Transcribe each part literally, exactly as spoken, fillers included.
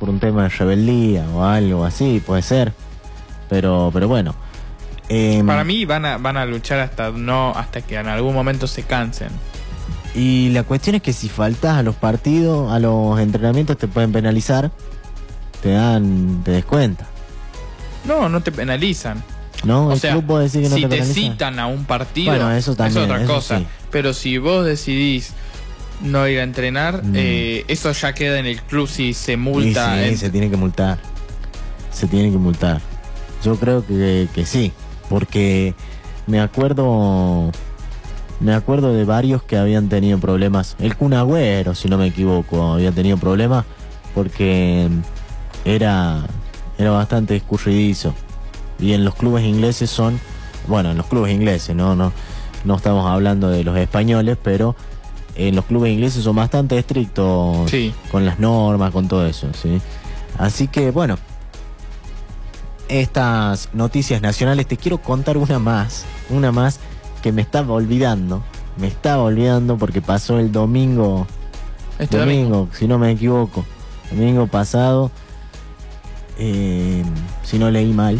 por un tema de rebeldía o algo así, puede ser. Pero, pero bueno. Eh, Para mí van a, van a luchar hasta no hasta que en algún momento se cansen. Y la cuestión es que si faltas a los partidos, a los entrenamientos, te pueden penalizar, te dan, te descuenta. No, no te penalizan. No, o el sea, club puede decir que no si te te penaliza. citan a un partido, bueno, eso también, es otra eso cosa. Sí. Pero si vos decidís no ir a entrenar, mm. eh, eso ya queda en el club si se multa. Sí, sí en... se tiene que multar. Se tiene que multar. Yo creo que, que sí, porque me acuerdo... Me acuerdo de varios que habían tenido problemas. El Kun Agüero, si no me equivoco, había tenido problemas porque era, era bastante escurridizo. Y en los clubes ingleses son... Bueno, en los clubes ingleses, no, no, no estamos hablando de los españoles, pero en los clubes ingleses son bastante estrictos sí. con las normas, con todo eso, ¿sí? Así que, bueno, estas noticias nacionales, te quiero contar una más, una más que me estaba olvidando, me estaba olvidando porque pasó el domingo, este domingo, domingo, si no me equivoco, domingo pasado, eh, si no leí mal,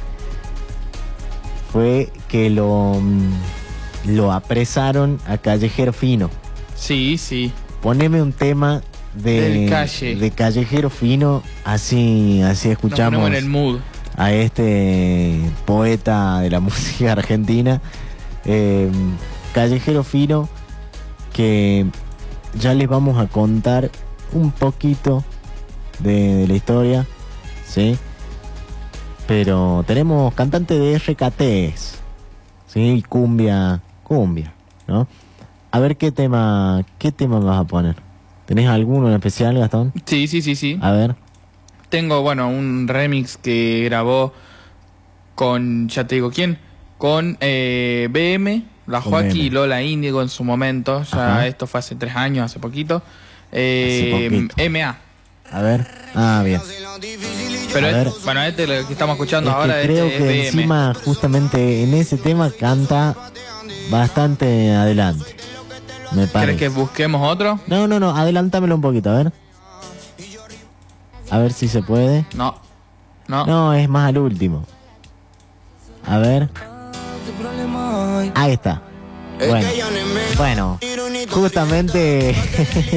fue que lo, lo apresaron a Callejero Fino. Sí, sí. Poneme un tema de, calle. de Callejero Fino, así, así escuchamos en el mood. a este poeta de la música argentina. Eh, Callejero Fino, que ya les vamos a contar un poquito de, de la historia, ¿sí? Pero tenemos cantante de R K Ts, ¿sí? Cumbia, cumbia, ¿no? A ver qué tema, qué tema vas a poner. ¿Tenés alguno en especial, Gastón? Sí, sí, sí, sí. A ver. Tengo, bueno, un remix que grabó con, ya te digo quién, con eh, B M, la Joaquín y Lola Índigo en su momento. Ya Ajá. Esto fue hace tres años, hace poquito. Eh, hace poquito. M A. A ver. Ah, bien. Pero es, bueno, este lo que estamos escuchando es ahora que creo este que es encima justamente en ese tema canta bastante adelante. Me parece. ¿Querés que busquemos otro? No, no, no, adelántamelo un poquito, a ver. A ver si se puede. No, no. No, es más al último. A ver. Ahí está. Bueno, bueno, justamente